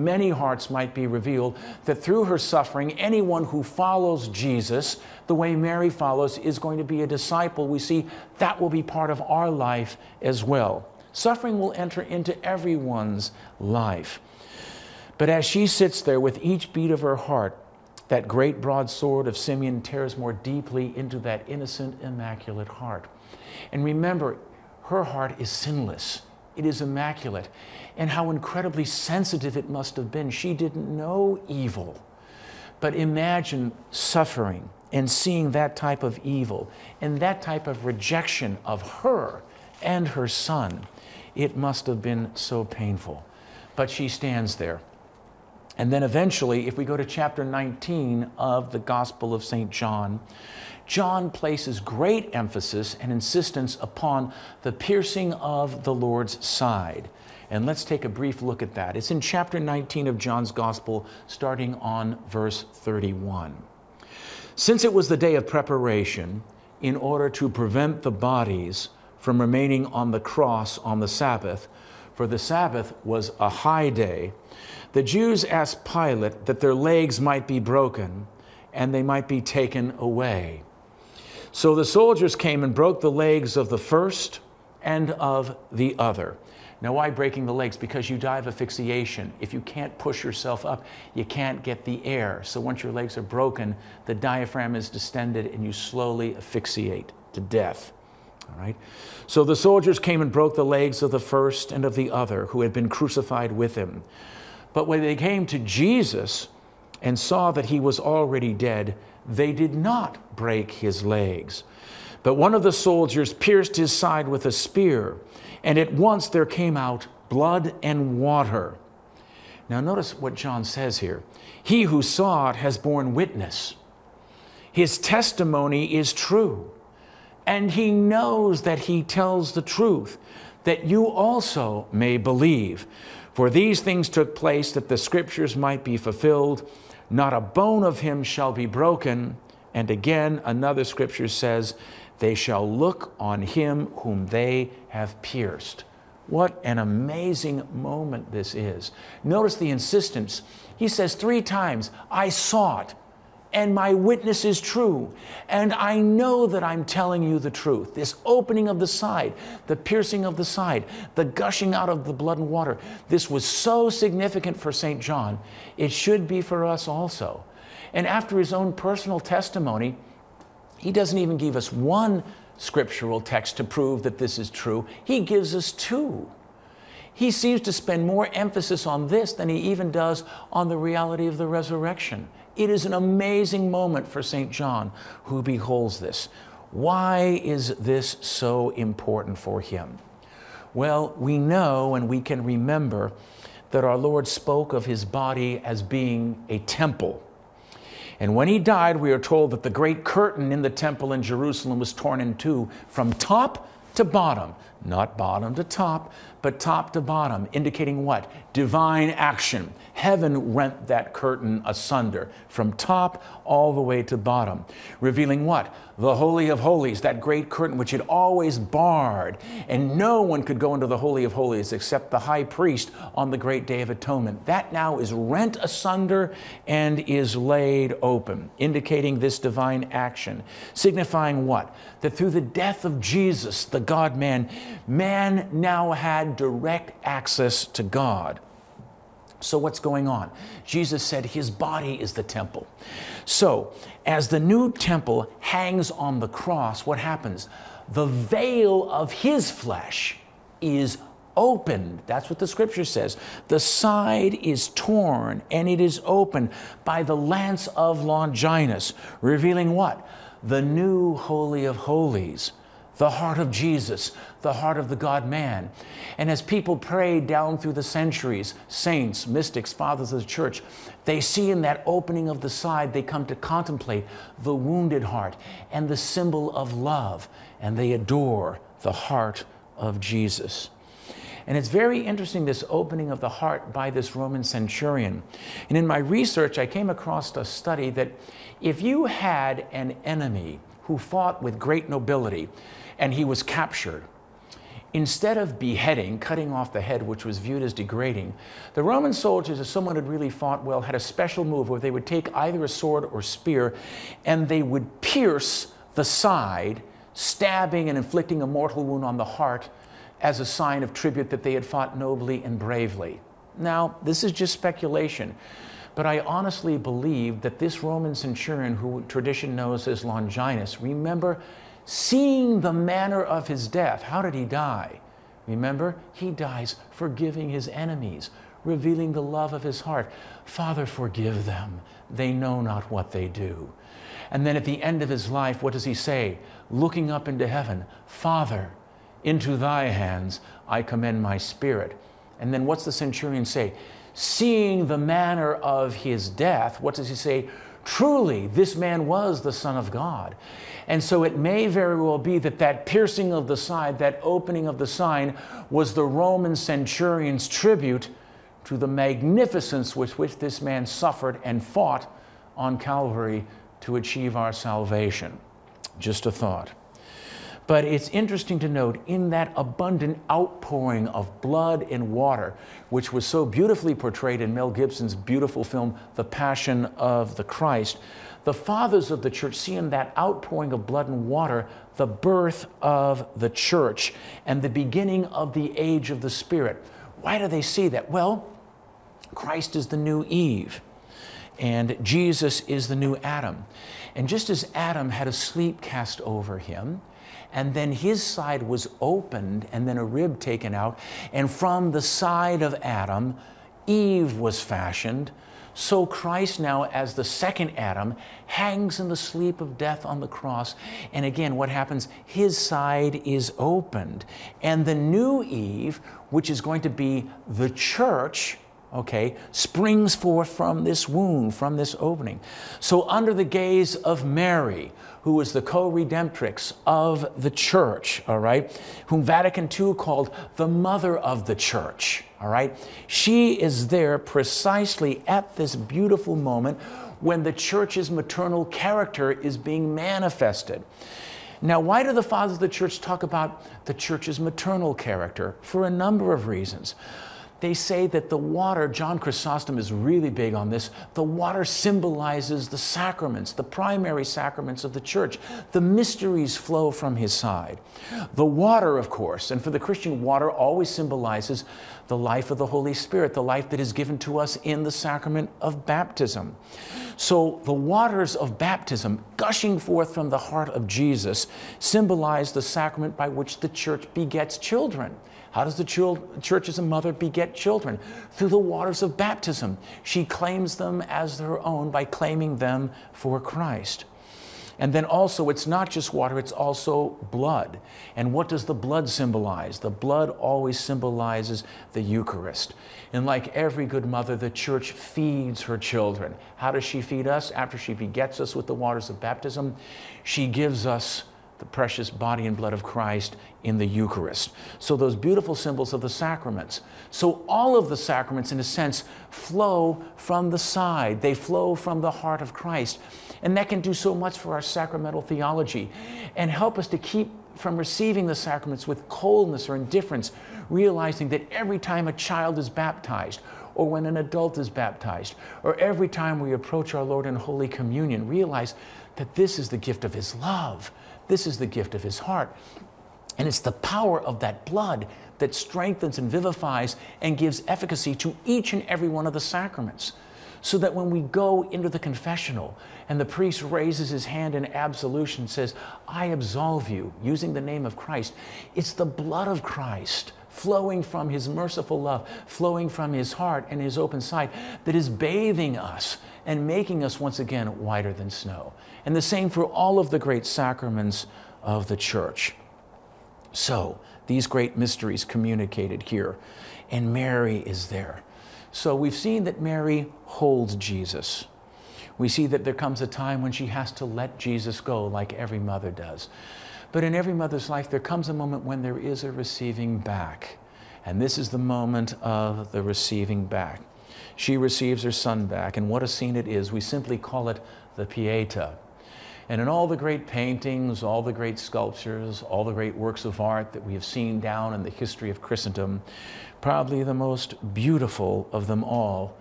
many hearts might be revealed, that through her suffering, anyone who follows Jesus the way Mary follows is going to be a disciple. We see that will be part of our life as well. Suffering will enter into everyone's life. But as she sits there with each beat of her heart, that great broadsword of Simeon tears more deeply into that innocent, immaculate heart. And remember, her heart is sinless. It is immaculate. And how incredibly sensitive it must have been. She didn't know evil. But imagine suffering and seeing that type of evil and that type of rejection of her and her son. It must have been so painful. But she stands there. And then eventually, if we go to chapter 19 of the Gospel of St. John, John places great emphasis and insistence upon the piercing of the Lord's side. And let's take a brief look at that. It's in chapter 19 of John's Gospel, starting on verse 31. Since it was the day of preparation, in order to prevent the bodies from remaining on the cross on the Sabbath, for the Sabbath was a high day, the Jews asked Pilate that their legs might be broken and they might be taken away. So the soldiers came and broke the legs of the first and of the other. Now, why breaking the legs? Because you die of asphyxiation. If you can't push yourself up, you can't get the air. So once your legs are broken, the diaphragm is distended and you slowly asphyxiate to death. All right. So the soldiers came and broke the legs of the first and of the other who had been crucified with him. But when they came to Jesus and saw that he was already dead, they did not break his legs. But one of the soldiers pierced his side with a spear, and at once there came out blood and water. Now notice what John says here. He who saw it has borne witness. His testimony is true. And he knows that he tells the truth, that you also may believe. For these things took place that the scriptures might be fulfilled. Not a bone of him shall be broken. And again, another scripture says, they shall look on him whom they have pierced. What an amazing moment this is. Notice the insistence. He says 3 times, I saw it. And my witness is true. And I know that I'm telling you the truth. This opening of the side, the piercing of the side, the gushing out of the blood and water. This was so significant for St. John. It should be for us also. And after his own personal testimony, he doesn't even give us one scriptural text to prove that this is true. He gives us 2. He seems to spend more emphasis on this than he even does on the reality of the resurrection. It is an amazing moment for St. John who beholds this. Why is this so important for him? Well, we know and we can remember that our Lord spoke of his body as being a temple. And when he died, we are told that the great curtain in the temple in Jerusalem was torn in 2 from top to bottom. Not bottom to top, but top to bottom, indicating what? Divine action. Heaven rent that curtain asunder from top all the way to bottom, revealing what? The Holy of Holies, that great curtain which had always barred, and no one could go into the Holy of Holies except the high priest on the great Day of Atonement. That now is rent asunder and is laid open, indicating this divine action, signifying what? That through the death of Jesus, the God-man, man now had direct access to God. So what's going on? Jesus said his body is the temple. So as the new temple hangs on the cross, what happens? The veil of his flesh is opened. That's what the scripture says. The side is torn and it is opened by the lance of Longinus, revealing what? The new Holy of Holies. The heart of Jesus, the heart of the God-man. And as people prayed down through the centuries, saints, mystics, fathers of the church, they see in that opening of the side, they come to contemplate the wounded heart and the symbol of love, and they adore the heart of Jesus. And it's very interesting, this opening of the heart by this Roman centurion. And in my research, I came across a study that if you had an enemy who fought with great nobility, and he was captured, instead of beheading, cutting off the head, which was viewed as degrading, the Roman soldiers, if someone had really fought well, had a special move where they would take either a sword or spear and they would pierce the side, stabbing and inflicting a mortal wound on the heart as a sign of tribute that they had fought nobly and bravely. Now, this is just speculation, but I honestly believe that this Roman centurion, who tradition knows as Longinus, remember, seeing the manner of his death. How did he die? Remember, he dies forgiving his enemies, revealing the love of his heart. Father, forgive them. They know not what they do. And then at the end of his life, what does he say? Looking up into heaven, Father, into thy hands I commend my spirit. And then what's the centurion say? Seeing the manner of his death, what does he say? Truly, this man was the Son of God. And so it may very well be that that piercing of the side, that opening of the sign, was the Roman centurion's tribute to the magnificence with which this man suffered and fought on Calvary to achieve our salvation. Just a thought. But it's interesting to note, in that abundant outpouring of blood and water, which was so beautifully portrayed in Mel Gibson's beautiful film, The Passion of the Christ, the fathers of the church see in that outpouring of blood and water the birth of the church and the beginning of the age of the Spirit. Why do they see that? Well, Christ is the new Eve, and Jesus is the new Adam. And just as Adam had a sleep cast over him, and then his side was opened, and then a rib taken out, and from the side of Adam, Eve was fashioned, so Christ now, as the second Adam, hangs in the sleep of death on the cross. And again, what happens? His side is opened. And the new Eve, which is going to be the church, okay, springs forth from this wound, from this opening. So under the gaze of Mary, who is the co-redemptrix of the church, all right, whom Vatican II called the mother of the church, all right, she is there precisely at this beautiful moment when the church's maternal character is being manifested. Now, why do the fathers of the church talk about the church's maternal character? For a number of reasons. They say that the water, John Chrysostom is really big on this, the water symbolizes the sacraments, the primary sacraments of the church. The mysteries flow from his side. The water, of course, and for the Christian, water always symbolizes the life of the Holy Spirit, the life that is given to us in the sacrament of baptism. So the waters of baptism gushing forth from the heart of Jesus symbolize the sacrament by which the church begets children. How does the church as a mother beget children? Through the waters of baptism. She claims them as her own by claiming them for Christ. And then also, it's not just water, it's also blood. And what does the blood symbolize? The blood always symbolizes the Eucharist. And like every good mother, the church feeds her children. How does she feed us? After she begets us with the waters of baptism, she gives us the precious body and blood of Christ in the Eucharist. So those beautiful symbols of the sacraments. So all of the sacraments, in a sense, flow from the side. They flow from the heart of Christ. And that can do so much for our sacramental theology and help us to keep from receiving the sacraments with coldness or indifference, realizing that every time a child is baptized, or when an adult is baptized, or every time we approach our Lord in Holy Communion, realize that this is the gift of His love. This is the gift of His heart. And it's the power of that blood that strengthens and vivifies and gives efficacy to each and every one of the sacraments. So that when we go into the confessional and the priest raises his hand in absolution and says, I absolve you, using the name of Christ, it's the blood of Christ flowing from His merciful love, flowing from His heart and His open side that is bathing us and making us once again whiter than snow. And the same for all of the great sacraments of the church. So, these great mysteries communicated here, and Mary is there. So we've seen that Mary holds Jesus. We see that there comes a time when she has to let Jesus go, like every mother does. But in every mother's life, there comes a moment when there is a receiving back. And this is the moment of the receiving back. She receives her son back, and what a scene it is. We simply call it the Pietà. And in all the great paintings, all the great sculptures, all the great works of art that we have seen down in the history of Christendom, probably the most beautiful of them all